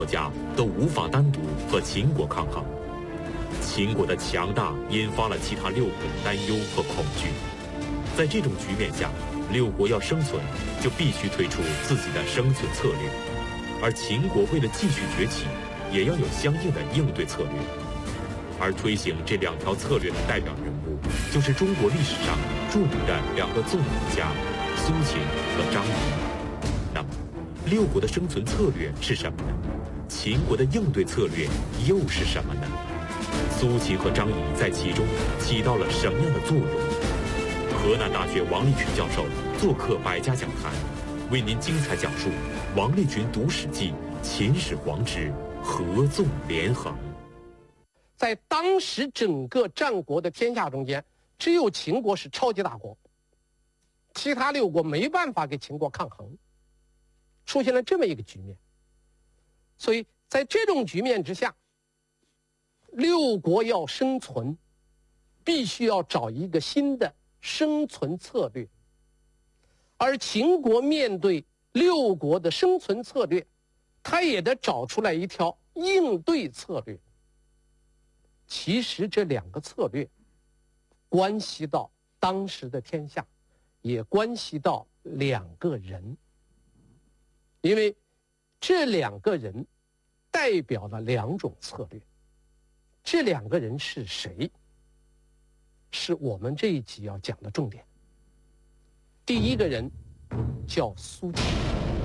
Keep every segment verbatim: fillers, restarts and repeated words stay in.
国家都无法单独和秦国抗衡。秦国的强大引发了其他六国的担忧和恐惧。在这种局面下，六国要生存，就必须推出自己的生存策略，而秦国为了继续崛起，也要有相应的应对策略。而推行这两条策略的代表人物，就是中国历史上著名的两个纵横家苏秦和张仪。那么，六国的生存策略是什么呢？秦国的应对策略又是什么呢？苏秦和张仪在其中起到了什么样的作用？河南大学王立群教授做客百家讲坛，为您精彩讲述王立群读史记秦始皇之合纵连横。 在当时整个战国的天下中间，只有秦国是超级大国，其他六国没办法跟秦国抗衡，出现了这么一个局面。所以在这种局面之下，六国要生存，必须要找一个新的生存策略。而秦国面对六国的生存策略，他也得找出来一条应对策略。其实这两个策略关系到当时的天下，也关系到两个人，因为这两个人代表了两种策略。这两个人是谁？是我们这一集要讲的重点。第一个人叫苏秦，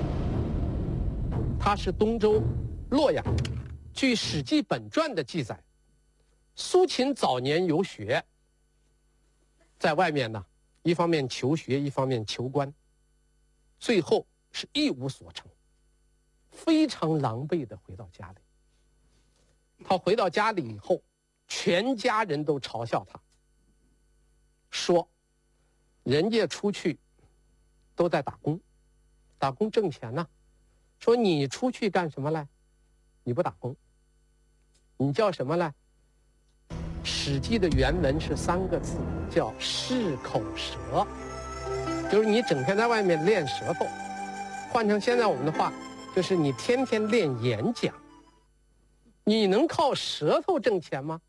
他是东周洛阳。据《史记本传》的记载，苏秦早年游学，在外面呢，一方面求学，一方面求官，最后是一无所成，非常狼狈地回到家里。他回到家里以后，全家人都嘲笑他，说人家出去都在打工，打工挣钱呢，说你出去干什么来？你不打工，你叫什么来？史记的原文是三个字，叫适口舌，就是你整天在外面练舌头，换成现在我们的话，就是你天天练演讲。你能靠舌头挣钱吗？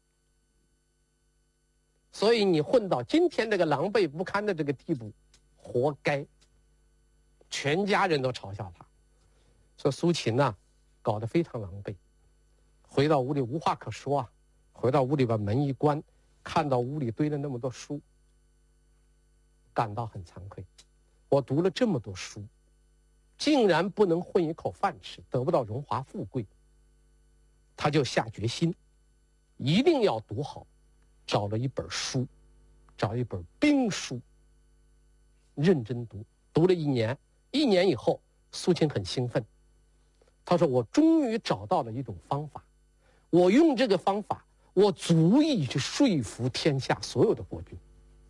所以你混到今天这个狼狈不堪的这个地步，活该。全家人都嘲笑他，说苏秦呢、啊，搞得非常狼狈，回到屋里无话可说啊。回到屋里把门一关，看到屋里堆了那么多书，感到很惭愧。我读了这么多书，竟然不能混一口饭吃，得不到荣华富贵。他就下决心，一定要读好，找了一本书，找一本兵书，认真读，读了一年。一年以后，苏秦很兴奋，他说：“我终于找到了一种方法，我用这个方法，我足以去说服天下所有的国君。”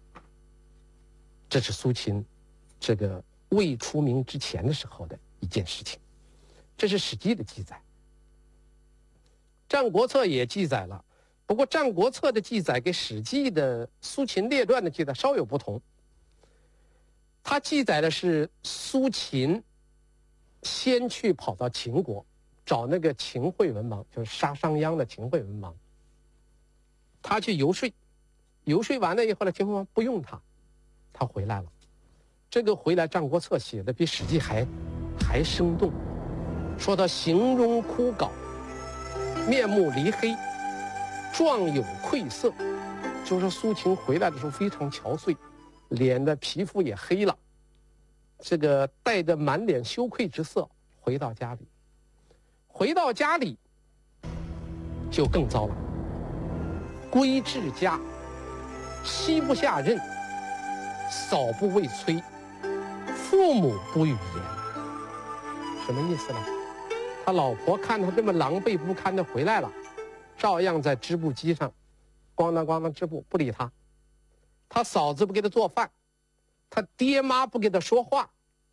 这是苏秦这个未出名之前的时候的一件事情，这是《史记》的记载。《战国策》也记载了，不过《战国策》的记载跟《史记》的苏秦列传的记载稍有不同。它记载的是苏秦先去跑到秦国，找那个秦惠文王，就是杀商鞅的秦惠文王。他去游说，游说完了以后呢，秦惠文王不用他，他回来了。这个回来，《战国策》写的比《史记》还还生动，说他形容枯槁，面目离黑，状有愧色，就是苏秦回来的时候非常憔悴，脸的皮肤也黑了，这个带着满脸羞愧之色回到家里。回到家里就更糟了，归至家，膝不下刃，嫂不未催，父母不语言。什么意思呢？他老婆看他这么狼狈不堪的回来了，照样在织布机上咣当咣当织布，不理他。他嫂子不给他做饭，他爹妈不给他说话。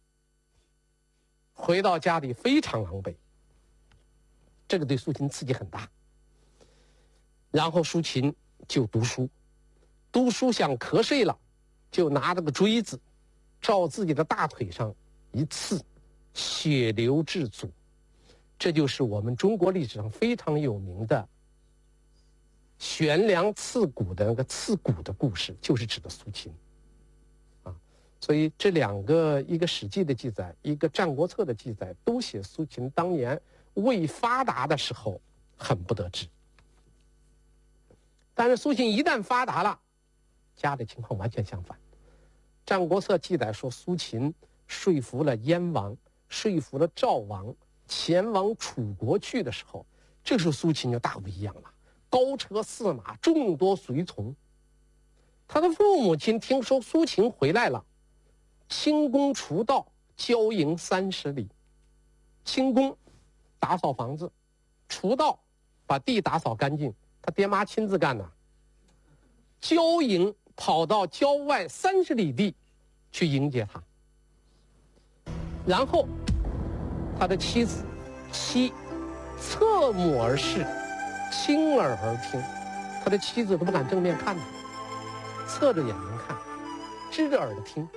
回到家里非常狼狈，这个对苏秦刺激很大。然后苏秦就读书，读书想瞌睡了，就拿着个锥子照自己的大腿上一刺，血流至足。 这就是我们中国历史上非常有名的悬梁刺股的那个刺股的故事，就是指的苏秦啊。所以这两个，一个《史记》的记载，一个《战国策》的记载，都写苏秦当年未发达的时候很不得志。但是苏秦一旦发达了，家里情况完全相反。《战国策》记载说，苏秦说服了燕王，说服了赵王，前往楚国去的时候，这时候苏秦就大不一样了，高车驷马，众多随从。他的父母亲听说苏秦回来了，清宫除道，郊营三十里。清宫打扫房子，除道把地打扫干净，他爹妈亲自干的。郊营跑到郊外三十里地去迎接他，然后他的妻子妻侧目而视，亲耳而听，他的妻子都不敢正面看他，侧着眼睛看，支着耳朵听。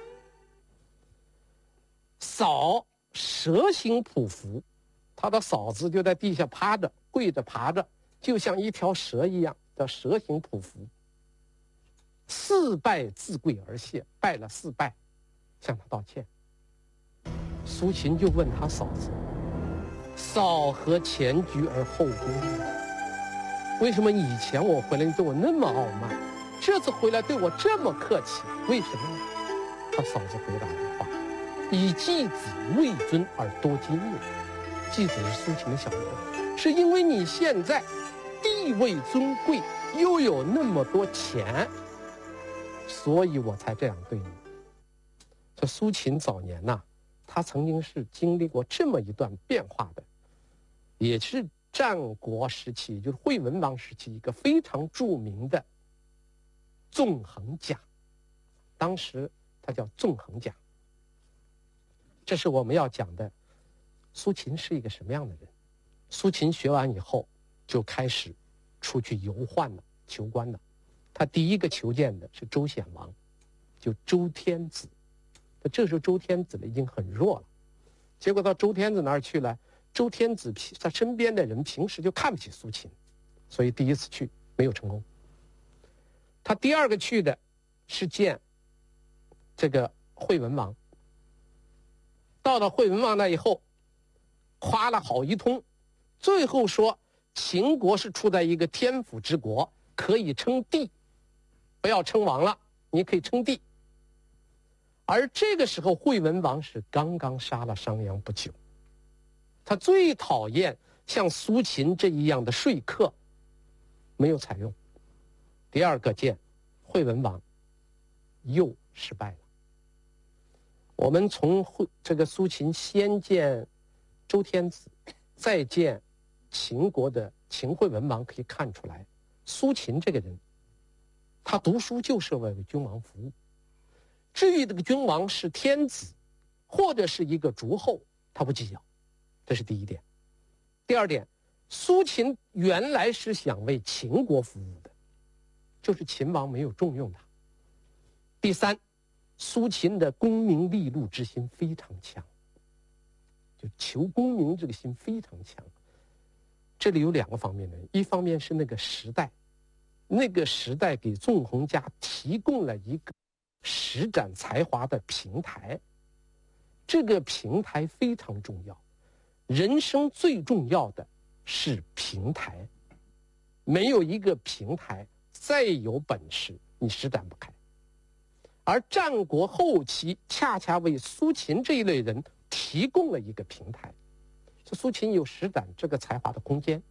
嫂蛇形匍匐，他的嫂子就在地下趴着，跪着爬着，就像一条蛇一样，叫蛇形匍匐。四拜自跪而谢，拜了四拜，向他道歉。苏秦就问他嫂子：“嫂何前居而后恭？为什么以前我回来你对我那么傲慢，这次回来对我这么客气？为什么呢？”他嫂子回答的话：“以继子位尊而多金也。”继子是苏秦的小儿，是因为你现在地位尊贵，又有那么多钱，所以我才这样对你。这苏秦早年呐、啊，他曾经是经历过这么一段变化的，也是战国时期，就是惠文王时期一个非常著名的纵横家，当时他叫纵横家。这是我们要讲的，苏秦是一个什么样的人。苏秦学完以后，就开始出去游宦了，求官了。他第一个求见的是周显王，就周天子。这时候周天子呢已经很弱了，结果到周天子那儿去了，周天子他身边的人平时就看不起苏秦，所以第一次去没有成功。他第二个去的是见这个惠文王，到了惠文王那以后，夸了好一通，最后说秦国是处在一个天府之国，可以称帝，不要称王了，你可以称帝。而这个时候惠文王是刚刚杀了商鞅不久，他最讨厌像苏秦这一样的说客，没有采用。第二个见惠文王又失败了。我们从这个苏秦先见周天子，再见秦国的秦惠文王，可以看出来，苏秦这个人，他读书就是为为君王服务。至于这个君王是天子，或者是一个诸侯，他不计较，这是第一点。第二点，苏秦原来是想为秦国服务的，就是秦王没有重用他。第三，苏秦的功名利禄之心非常强，就求功名这个心非常强。这里有两个方面的，一方面是那个时代，那个时代给纵横家提供了一个施展才华的平台，这个平台非常重要。人生最重要的是平台，没有一个平台，再有本事你施展不开。而战国后期恰恰为苏秦这一类人提供了一个平台，苏秦有施展这个才华的空间。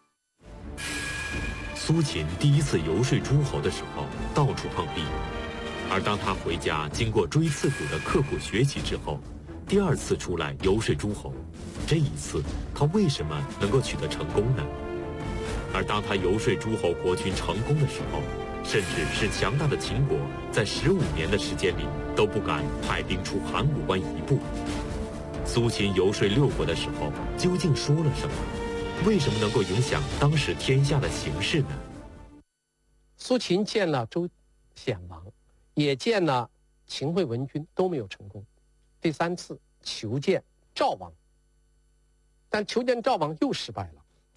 苏秦第一次游说诸侯的时候，到处碰壁。而当他回家经过锥刺股的刻苦学习之后，第二次出来游说诸侯，这一次他为什么能够取得成功呢？而当他游说诸侯国君成功的时候，甚至是强大的秦国在十五年的时间里都不敢派兵出函谷关一步。苏秦游说六国的时候究竟说了什么？为什么能够影响当时天下的形势呢？ 苏秦见了周显王，也见了秦惠文君，都没有成功。第三次求见赵王， 但求见赵王又失败了。